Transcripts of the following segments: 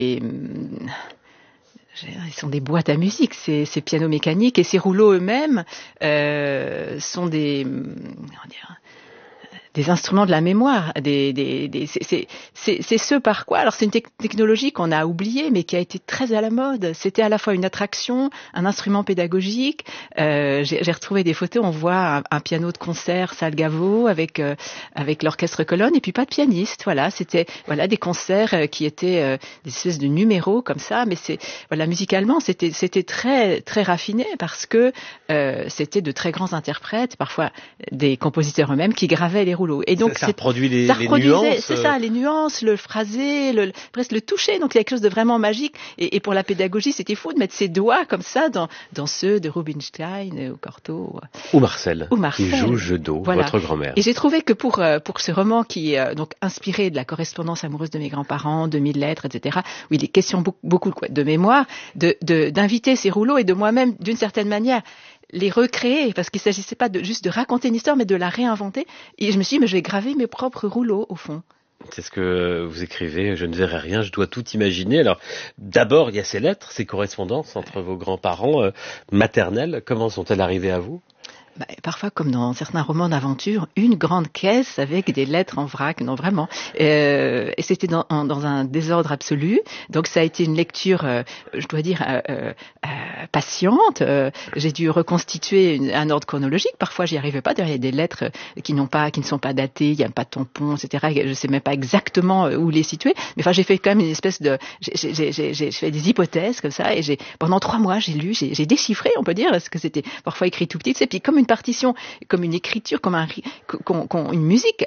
ils sont des boîtes à musique, ces pianos mécaniques, et ces rouleaux eux-mêmes sont des instruments de la mémoire, c'est ce par quoi, alors c'est une technologie qu'on a oubliée, mais qui a été très à la mode. C'était à la fois une attraction, un instrument pédagogique. J'ai retrouvé des photos, on voit un piano de concert Salgavo avec l'orchestre Colonne, et puis pas de pianiste. Voilà, c'était des concerts qui étaient des espèces de numéros comme ça, mais musicalement c'était très très raffiné parce que c'était de très grands interprètes, parfois des compositeurs eux-mêmes qui gravaient les rouleaux. Et donc ça reproduit les nuances. C'est ça, les nuances, le phrasé, presque le toucher. Donc il y a quelque chose de vraiment magique. Et pour la pédagogie, c'était fou de mettre ses doigts comme ça dans ceux de Rubinstein ou Cortot. Ou Marcel. Qui joue jeu d'eau, votre grand-mère. Et j'ai trouvé que pour ce roman qui est donc inspiré de la correspondance amoureuse de mes grands-parents, 2000 lettres, etc., où il est question beaucoup de mémoire, d'inviter ces rouleaux et de moi-même, d'une certaine manière, les recréer, parce qu'il ne s'agissait pas juste de raconter une histoire, mais de la réinventer. Et je me suis dit, mais je vais graver mes propres rouleaux, au fond. C'est ce que vous écrivez, je ne verrai rien, je dois tout imaginer. Alors, d'abord, il y a ces lettres, ces correspondances entre vos grands-parents maternels. Comment sont-elles arrivées à vous ? Parfois, comme dans certains romans d'aventure, une grande caisse avec des lettres en vrac, non vraiment. Et c'était dans un désordre absolu. Donc ça a été une lecture, je dois dire, patiente. J'ai dû reconstituer un ordre chronologique. Parfois, j'y arrivais pas. Il y a des lettres qui ne sont pas datées, il n'y a pas de tampon, etc. Je sais même pas exactement où les situer. Mais enfin, j'ai fait quand même une espèce de, j'ai fait des hypothèses comme ça. Et pendant 3 mois, j'ai lu, j'ai déchiffré, on peut dire, parce que c'était parfois écrit tout petit. Et puis comme une partition, comme une écriture, comme une musique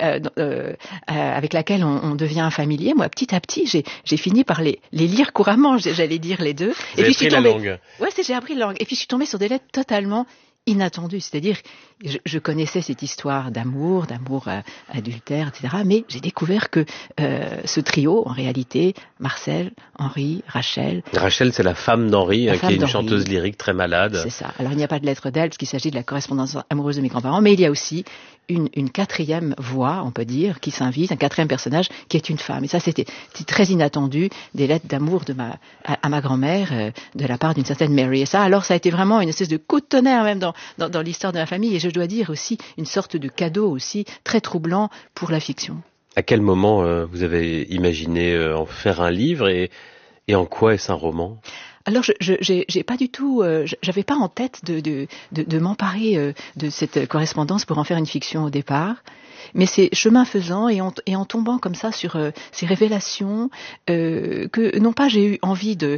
avec laquelle on devient familier. Moi, petit à petit, j'ai fini par les lire couramment. J'allais dire les deux. Vous avez appris la langue. Ouais, j'ai appris la langue. Et puis je suis tombée sur des lettres totalement inattendu, c'est-à-dire je connaissais cette histoire d'amour adultère, etc. Mais j'ai découvert que ce trio, en réalité, Marcel, Henri, Rachel. Rachel, c'est la femme d'Henri, qui est une chanteuse lyrique très malade. C'est ça. Alors il n'y a pas de lettre d'elle, parce qu'il s'agit de la correspondance amoureuse de mes grands-parents, mais il y a aussi une quatrième voix, on peut dire, qui s'invite, un quatrième personnage, qui est une femme. Et ça, c'était très inattendu, des lettres d'amour à ma grand-mère, de la part d'une certaine Mary. Et ça, alors, ça a été vraiment une espèce de coup de tonnerre, même dans l'histoire de ma famille. Et je dois dire aussi, une sorte de cadeau aussi, très troublant pour la fiction. À quel moment vous avez imaginé en faire un livre et en quoi est-ce un roman ? Alors, j'ai pas du tout, j'avais pas en tête de m'emparer de cette correspondance pour en faire une fiction au départ. Mais c'est chemin faisant et en tombant comme ça sur ces révélations que non pas j'ai eu envie de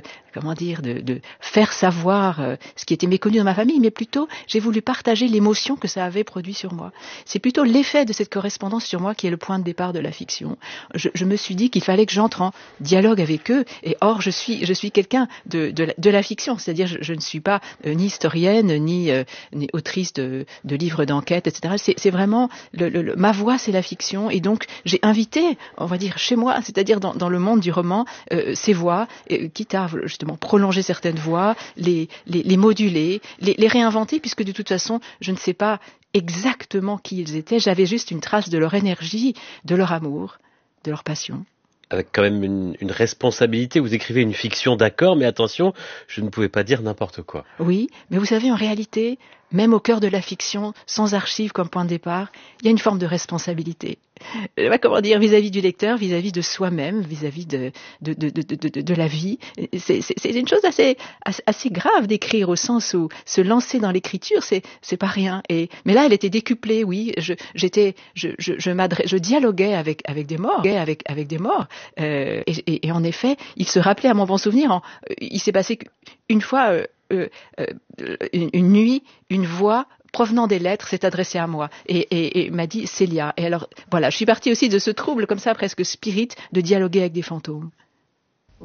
faire savoir ce qui était méconnu dans ma famille, mais plutôt j'ai voulu partager l'émotion que ça avait produit sur moi. C'est plutôt l'effet de cette correspondance sur moi qui est le point de départ de la fiction. Je me suis dit qu'il fallait que j'entre en dialogue avec eux, et or je suis quelqu'un de la fiction, c'est-à-dire je ne suis pas ni historienne ni autrice de livres d'enquête, etc. C'est vraiment ma voix, c'est la fiction, et donc j'ai invité, on va dire chez moi, c'est-à-dire dans le monde du roman, ces voix, quitte à justement prolonger certaines voix, les moduler, les réinventer, puisque de toute façon, je ne sais pas exactement qui ils étaient, j'avais juste une trace de leur énergie, de leur amour, de leur passion. Avec quand même une responsabilité, vous écrivez une fiction, d'accord, mais attention, je ne pouvais pas dire n'importe quoi. Oui, mais vous savez, en réalité, même au cœur de la fiction, sans archives comme point de départ, il y a une forme de responsabilité. Comment dire, vis-à-vis du lecteur, vis-à-vis de soi-même, vis-à-vis de la vie. C'est une chose assez grave d'écrire, au sens où se lancer dans l'écriture, c'est pas rien. Mais là, elle était décuplée, oui. Je dialoguais avec des morts, et en effet, il se rappelait à mon bon souvenir. Il s'est passé une fois. Une nuit, une voix provenant des lettres s'est adressée à moi et m'a dit Célia. Et alors, voilà, je suis partie aussi de ce trouble comme ça, presque spirit, de dialoguer avec des fantômes.